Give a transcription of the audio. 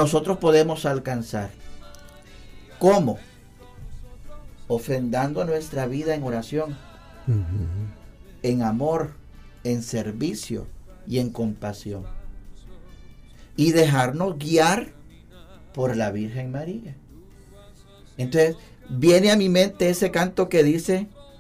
nosotros podemos alcanzar. ¿Cómo? Ofrendando nuestra vida en oración, en amor, en servicio y en compasión. Y dejarnos guiar por la Virgen María. Entonces, viene a mi mente ese canto que dice: